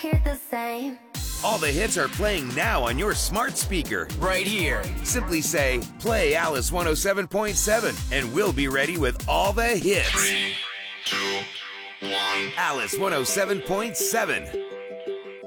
hear the same. All the hits are playing now on your smart speaker. Right here. Simply say, play Alice 107.7, and we'll be ready with all the hits. 3, 2, 1. Alice 107.7.